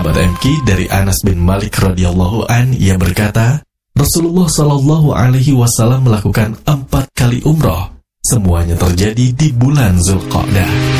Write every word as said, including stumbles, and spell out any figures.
sahabat M K, dari Anas bin Malik radhiyallahu an, ia berkata, Rasulullah shallallahu alaihi wasallam melakukan empat kali umroh. Semuanya terjadi di bulan Zulqa'dah.